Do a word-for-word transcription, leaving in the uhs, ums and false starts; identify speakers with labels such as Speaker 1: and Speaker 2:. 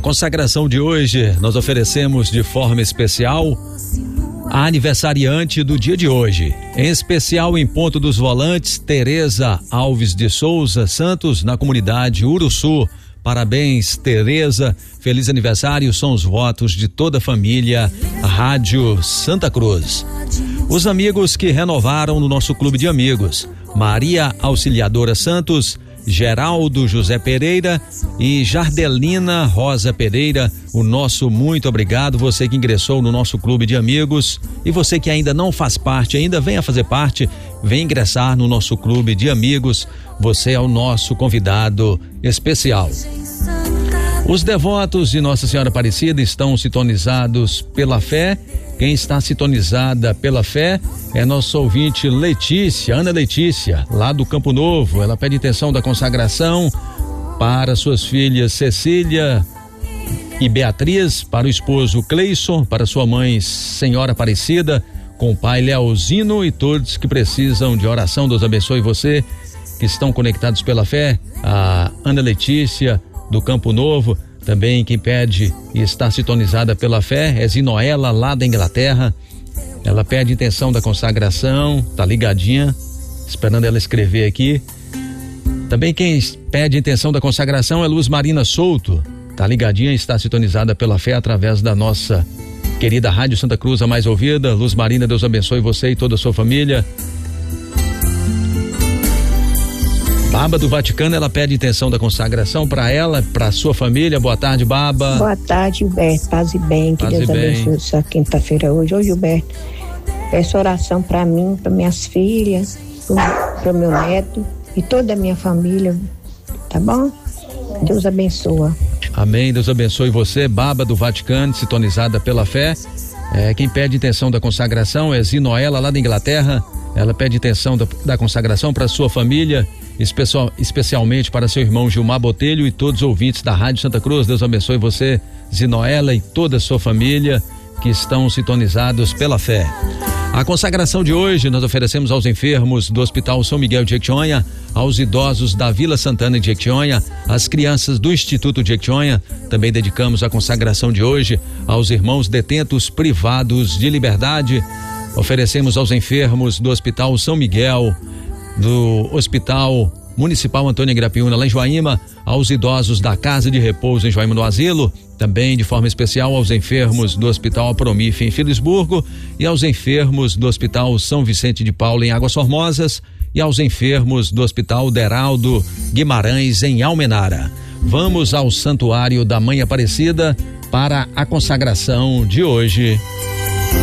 Speaker 1: consagração de hoje nós oferecemos de forma especial a aniversariante do dia de hoje, em especial em Ponto dos Volantes, Tereza Alves de Souza Santos, na comunidade Uruçu. Parabéns, Tereza, feliz aniversário, são os votos de toda a família Rádio Santa Cruz. Os amigos que renovaram no nosso clube de amigos: Maria Auxiliadora Santos, Geraldo José Pereira e Jardelina Rosa Pereira, o nosso muito obrigado. Você que ingressou no nosso clube de amigos, e você que ainda não faz parte, ainda venha fazer parte, venha ingressar no nosso clube de amigos. Você é o nosso convidado especial. Os devotos de Nossa Senhora Aparecida estão sintonizados pela fé. Quem está sintonizada pela fé é nosso ouvinte Letícia, Ana Letícia, lá do Campo Novo. Ela pede intenção da consagração para suas filhas Cecília e Beatriz, para o esposo Cleison, para sua mãe Senhora Aparecida, com o pai Leozino e todos que precisam de oração. Deus abençoe você que estão conectados pela fé. A Ana Letícia do Campo Novo. Também quem pede e está sintonizada pela fé é Zinoela, lá da Inglaterra. Ela pede intenção da consagração, tá ligadinha, esperando ela escrever aqui. Também quem pede intenção da consagração é Luz Marina Souto, tá ligadinha e está sintonizada pela fé através da nossa querida Rádio Santa Cruz, a mais ouvida. Luz Marina, Deus abençoe você e toda a sua família. Baba do Vaticano, ela pede intenção da consagração para ela, para sua família. Boa tarde, Baba.
Speaker 2: Boa tarde, Gilberto. Paz e bem, que
Speaker 1: Paz
Speaker 2: Deus abençoe essa quinta-feira hoje. Ô, Gilberto, peço oração para mim, para minhas filhas, para o meu neto e toda a minha família, tá bom? Deus abençoa.
Speaker 1: Amém, Deus abençoe você, Baba do Vaticano, sintonizada pela fé. É, quem pede intenção da consagração é Zinoela, lá da Inglaterra. Ela pede intenção da, da consagração para sua família, especial, especialmente para seu irmão Gilmar Botelho e todos os ouvintes da Rádio Santa Cruz. Deus abençoe você, Zinoela, e toda a sua família que estão sintonizados pela fé. A consagração de hoje nós oferecemos aos enfermos do Hospital São Miguel de Jequitinhonha, aos idosos da Vila Santana de Jequitinhonha, às crianças do Instituto de Jequitinhonha. Também dedicamos a consagração de hoje aos irmãos detentos privados de liberdade. Oferecemos aos enfermos do Hospital São Miguel, do Hospital Municipal Antônio Grapiúna, lá em Joaíma, aos idosos da Casa de Repouso em Joaíma do Asilo, também de forma especial aos enfermos do Hospital Apromif em Filisburgo e aos enfermos do Hospital São Vicente de Paulo em Águas Formosas e aos enfermos do Hospital Deraldo Guimarães em Almenara. Vamos ao Santuário da Mãe Aparecida para a consagração de hoje.